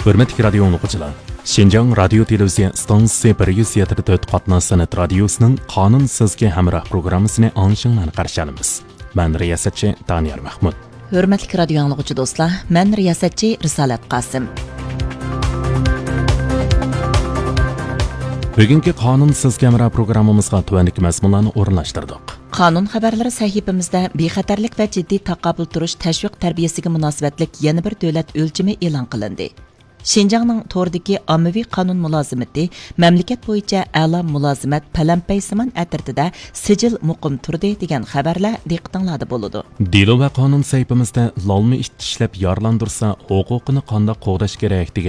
Hürmetli radyo dinləyicilər, Şinjan Radio Televiziya stansiyası 174 qatnaz sanat radiosining Qonun sizga hamroh programmasini anglashinglarni qarshi olamiz. Men riyosatchi Daniyar Mahmud. Hürmetli radyo dinləyici do'stlar, men riyosatchi Risolat Qosim. Bugungi Qonun sizga hamroh programmamizga tuvandagi mazmunlarni o'rinlashtirdik. Qonun xabarlari sahifamizda bexatarlik va jiddiy taqobil turish tashviq tarbiyasiga munosabatlik yana bir davlat o'lchami e'lon qilindi. Şinjanning to'rdagi ommaviy qonun mulozimati mamlakat bo'yicha a'lo mulozimat palampaysimon atirtida sijil muqim turdi degan xabarlar diqqatinglarda bo'ladi. Dilo va qonun saytimizda lolma ishlab yorlandirsa huquqini qanday qo'g'dash kerak